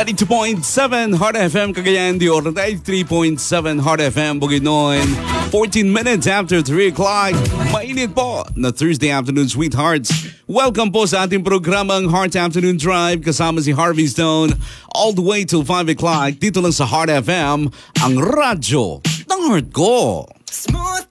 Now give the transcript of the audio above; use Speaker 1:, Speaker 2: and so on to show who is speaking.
Speaker 1: 92.7 Heart FM Cagayan de Oro, 93.7 Heart FM Bukidnon. 14 minutes after 3 o'clock. Mainit po na Thursday afternoon, sweethearts. Welcome po sa ating programang Heart Afternoon Drive. Kasama si Harvey Stone all the way till 5 o'clock. Dito lang sa Heart FM, ang radyo ng heart ko.
Speaker 2: Smooth